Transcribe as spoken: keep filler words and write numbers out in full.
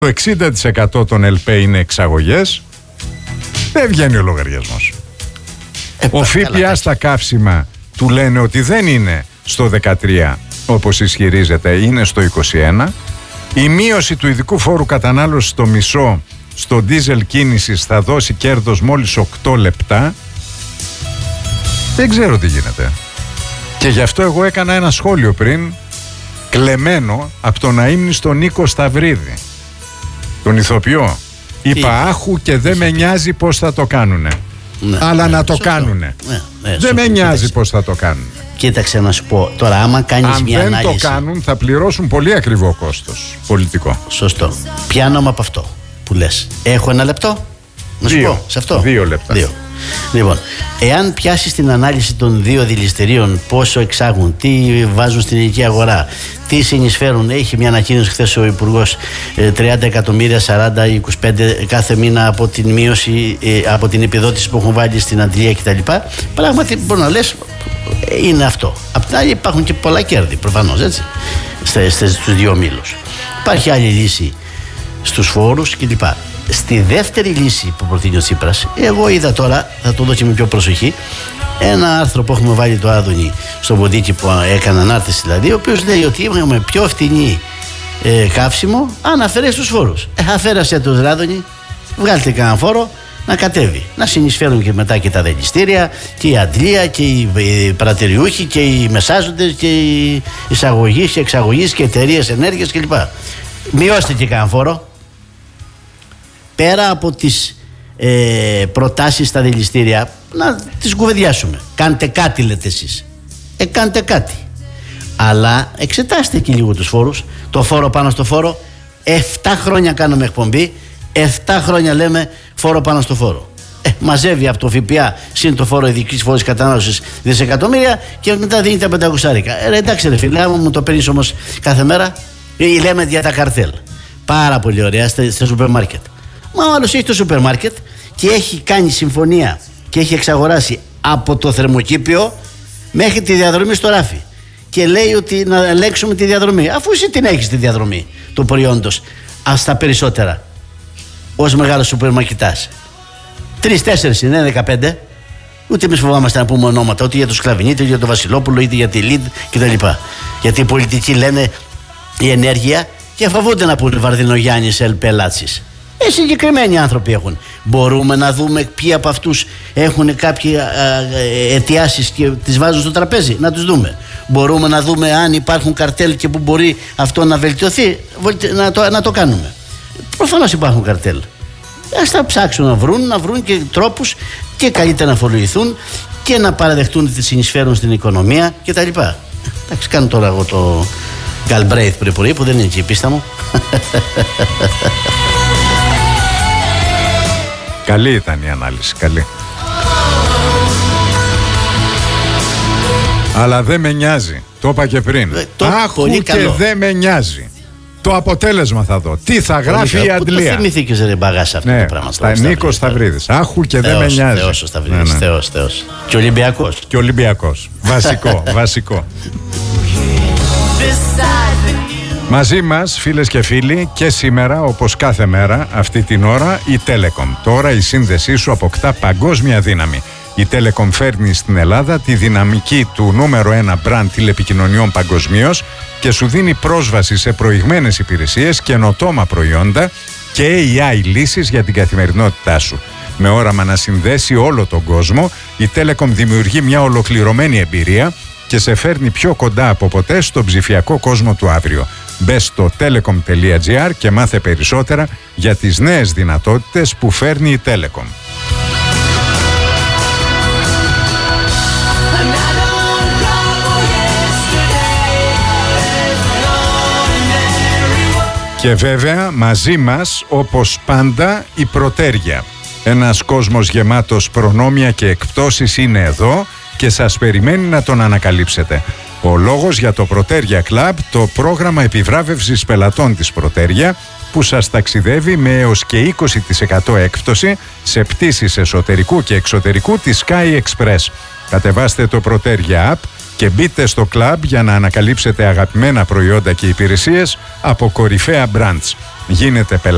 το εξήντα τοις εκατό των ΕΛΠΕ είναι εξαγωγές, δεν βγαίνει ο λογαριασμός. Ε, ο ΦΠΑ στα καύσιμα του λένε ότι δεν είναι στο δεκατρία όπως ισχυρίζεται, είναι στο είκοσι ένα. Η μείωση του ειδικού φόρου κατανάλωσης στο μισό στο ντίζελ κίνησης θα δώσει κέρδος μόλις οκτώ λεπτά. Δεν ξέρω τι γίνεται. Και γι' αυτό εγώ έκανα ένα σχόλιο πριν, κλεμμένο από τον αείμνηστο Νίκο Σταυρίδη, τον ηθοποιό. Είπα άχου και δεν με νοιάζει πώς θα το κάνουνε. Ναι, αλλά ναι, να το σωστό. κάνουνε. Ναι, ναι, δεν με νοιάζει κοίταξε. πώς θα το κάνουνε. Κοίταξε να σου πω, τώρα άμα κάνεις Αν μια δεν ανάλυση... το κάνουν θα πληρώσουν πολύ ακριβό κόστος πολιτικό. Σωστό. Πιάνω από αυτό που λες. Έχω ένα λεπτό να σου δύο. πω σε αυτό. Δύο λεπτά. Δύο. Λοιπόν, εάν πιάσεις την ανάλυση των δύο δηληστηρίων, πόσο εξάγουν, τι βάζουν στην ελληνική αγορά, τι συνεισφέρουν, έχει μια ανακοίνωση χθες ο Υπουργός, τριάντα εκατομμύρια, σαράντα, είκοσι πέντε κάθε μήνα από την μείωση, από την επιδότηση που έχουν βάλει στην αντλία κτλ. Πράγματι μπορεί να λες είναι αυτό. Απ' την άλλη υπάρχουν και πολλά κέρδη προφανώς, έτσι, στους δύο μήλους. Υπάρχει άλλη λύση στους φόρους κλπ. Στη δεύτερη λύση που προτείνει ο Τσίπρας, εγώ είδα τώρα, θα το δω και με πιο προσοχή, ένα άρθρο που έχουμε βάλει το Άδωνη στο ποντίκι που έκανε ανάρτηση δηλαδή, ο οποίος λέει ότι έχουμε πιο φτηνή ε, καύσιμο αν αφαιρέσει τους φόρους. Ε, αφαίρασε τους Άδωνη, βγάλτε κανένα φόρο να κατέβει. Να συνεισφέρουν και μετά και τα δελιστήρια και η αντλία και οι πρατηριούχοι και οι μεσάζοντες και οι εισαγωγείς και εξαγωγείς και εταιρείες ενέργειας κλπ. Μειώστε και κανένα φόρο. Πέρα από τις ε, προτάσεις στα δηληστήρια, να τις κουβεντιάσουμε. Κάντε κάτι, λέτε εσείς. Ε, κάντε κάτι. Αλλά εξετάστε και λίγο τους φόρους. Το φόρο πάνω στο φόρο. Εφτά χρόνια κάνουμε εκπομπή. Εφτά χρόνια λέμε φόρο πάνω στο φόρο. Ε, μαζεύει από το ΦΠΑ συν το φόρο ειδικής φόρης κατανάλωσης δισεκατομμύρια και μετά δίνει τα πεντακόσια. Ε, εντάξει ρε φίλε, άμα μου το παίρνεις όμως κάθε μέρα, ή λέμε για τα καρτέλ. Πάρα πολύ ωραία στα σούπερ μάρκετ. Μα ο άλλος έχει το σούπερ μάρκετ και έχει κάνει συμφωνία και έχει εξαγοράσει από το θερμοκήπιο μέχρι τη διαδρομή στο ράφι. Και λέει ότι να ελέγξουμε τη διαδρομή. Αφού εσύ την έχεις τη διαδρομή του προϊόντος, ας τα περισσότερα, ως μεγάλος σούπερ μαρκετάς. Τρεις-τέσσερις είναι, δεκαπέντε. Ούτε εμείς φοβάμαστε να πούμε ονόματα, ούτε για το Σκλαβινί, είτε για το Βασιλόπουλο, είτε για τη Λιντ κτλ. Γιατί οι πολιτικοί λένε η ενέργεια και φοβούνται να πούνε Βαρδινογιάννης, ΕΛΠΕ, Λάτσης. Ε, συγκεκριμένοι άνθρωποι έχουν. Μπορούμε να δούμε ποιοι από αυτούς έχουν κάποιες αιτιάσεις και τις βάζουν στο τραπέζι. Να τους δούμε. Μπορούμε να δούμε αν υπάρχουν καρτέλ και που μπορεί αυτό να βελτιωθεί. Να το, να το κάνουμε. Προφανώς υπάρχουν καρτέλ. Ας τα ψάξουν να βρουν, να βρουν και τρόπους και καλύτερα να φορολογηθούν και να παραδεχτούν ότι συνεισφέρουν στην οικονομία κτλ. Εντάξει, κάνω τώρα εγώ το Γκαλμπρέιθ πριν πρωί που δεν είναι και η πίστα μου. Καλή ήταν η ανάλυση, καλή. Αλλά δεν με νοιάζει. Το είπα και πριν. Ε, το Άχου και καλό. Δεν με νοιάζει. Το αποτέλεσμα θα δω. Τι θα γράφει πολύ η αντλία. Το θυμηθήκες ρε μπαγάς αυτό, ναι, το πράγμα. Στα Νίκος Σταυρίδης. Άχου και δεν με νοιάζει. Θεός ο Σταυρίδης, ναι, ναι. Θεός, Θεός. Και Ολυμπιακός. Και Ολυμπιακός. Βασικό, βασικό. Μαζί μας, φίλες και φίλοι, και σήμερα, όπως κάθε μέρα, αυτή την ώρα, η Telecom. Τώρα η σύνδεσή σου αποκτά παγκόσμια δύναμη. Η Telecom φέρνει στην Ελλάδα τη δυναμική του νούμερο ένα μπραντ τηλεπικοινωνιών παγκοσμίως και σου δίνει πρόσβαση σε προηγμένες υπηρεσίες, καινοτόμα προϊόντα και έι άι λύσεις για την καθημερινότητά σου. Με όραμα να συνδέσει όλο τον κόσμο, η Telecom δημιουργεί μια ολοκληρωμένη εμπειρία και σε φέρνει πιο κοντά από ποτέ στον ψηφιακό κόσμο του αύριο. Μπες στο telecom τελεία gr και μάθε περισσότερα για τις νέες δυνατότητες που φέρνει η Telecom. Και βέβαια μαζί μας, όπως πάντα, η Προτέρια. Ένας κόσμος γεμάτος προνόμια και εκπτώσεις είναι εδώ και σας περιμένει να τον ανακαλύψετε. Ο λόγος για το Προτέρια Club, το πρόγραμμα επιβράβευσης πελατών της Προτέρια, που σας ταξιδεύει με έως και είκοσι τοις εκατό έκπτωση σε πτήσεις εσωτερικού και εξωτερικού της Sky Express. Κατεβάστε το Προτέρια App και μπείτε στο club για να ανακαλύψετε αγαπημένα προϊόντα και υπηρεσίες από κορυφαία brands. Γίνετε πελάτη